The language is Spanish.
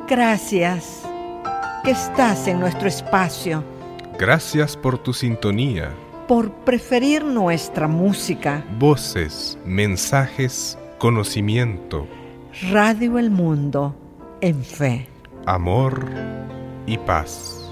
Gracias que estás en nuestro espacio. Gracias por tu sintonía. Por preferir nuestra música. Voces, mensajes, conocimiento. Radio El Mundo, en fe, Amor y paz.